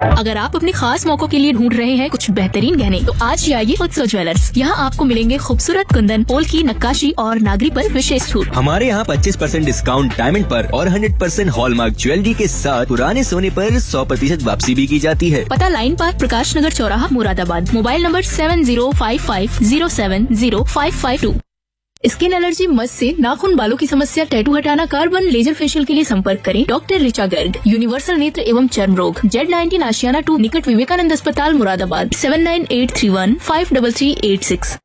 अगर आप अपने खास मौकों के लिए ढूंढ रहे हैं कुछ बेहतरीन गहने, तो आज ही आइए उत्सव ज्वेलर्स। यहाँ आपको मिलेंगे खूबसूरत कुंदन, पोल की नक्काशी और नागरी पर विशेष छूट। हमारे यहाँ 25% डिस्काउंट डायमंड पर और 100% हॉलमार्क ज्वेलरी के साथ पुराने सोने पर 100% वापसी भी की जाती है। पता लाइन पार्क, प्रकाश नगर चौराहा, Moradabad. Mobile number 7055070552। Skin allergy, मस से नाखून, बालों की समस्या, टैटू हटाना, कार्बन लेजर फेशियल के लिए संपर्क करें डॉक्टर ऋचा गर्ग। यूनिवर्सल नेत्र एवं चर्म रोग, Z19 आशियाना 2 निकट विवेकानंद अस्पताल, मुरादाबाद। 7983153386।